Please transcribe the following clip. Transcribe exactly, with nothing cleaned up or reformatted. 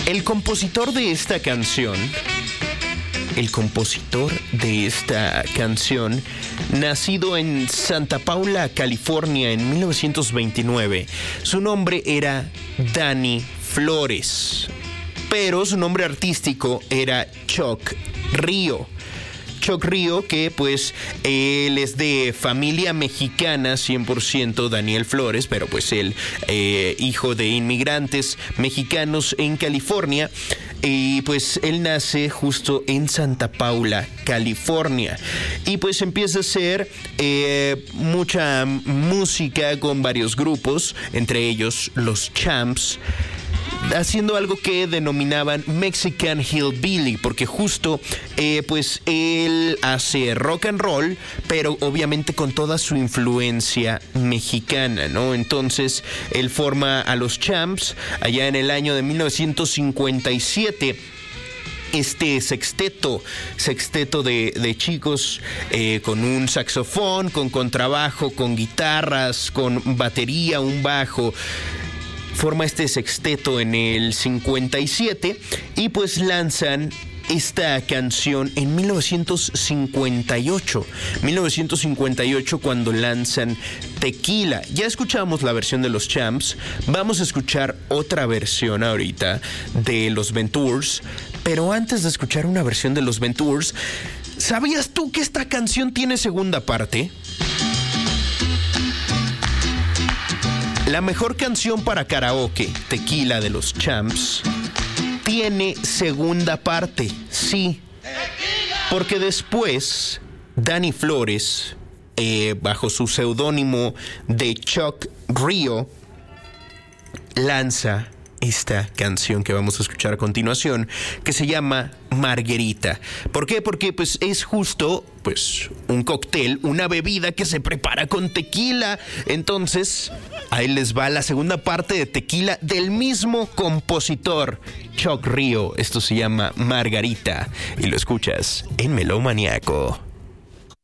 El compositor de esta canción, el compositor de esta canción, nacido en Santa Paula, California, en mil novecientos veintinueve, su nombre era Dani Flores, pero su nombre artístico era Chuck Río. Chuck Río, que pues él es de familia mexicana cien por ciento, Daniel Flores, pero pues él, eh, hijo de inmigrantes mexicanos en California, y pues él nace justo en Santa Paula, California, y pues empieza a hacer eh, mucha música con varios grupos, entre ellos los Champs, haciendo algo que denominaban Mexican Hillbilly, porque justo eh, pues él hace rock and roll, pero obviamente con toda su influencia mexicana, ¿no? Entonces él forma a los Champs allá en el año de mil novecientos cincuenta y siete. Este sexteto, sexteto de, de chicos eh, con un saxofón, con contrabajo, con guitarras, con batería, un bajo. Forma este sexteto en el cincuenta y siete y pues lanzan esta canción en mil novecientos cincuenta y ocho. mil novecientos cincuenta y ocho, cuando lanzan Tequila. Ya escuchamos la versión de los Champs, vamos a escuchar otra versión ahorita de los Ventures, pero antes de escuchar una versión de los Ventures, ¿sabías tú que esta canción tiene segunda parte? La mejor canción para karaoke, Tequila de los Champs, tiene segunda parte, sí. Porque después, Dani Flores, eh, bajo su seudónimo de Chuck Río, lanza esta canción que vamos a escuchar a continuación, que se llama Margarita. ¿Por qué? Porque pues es justo pues un cóctel, una bebida que se prepara con tequila. Entonces, ahí les va la segunda parte de Tequila del mismo compositor, Chuck Río. Esto se llama Margarita y lo escuchas en Melómaniaco.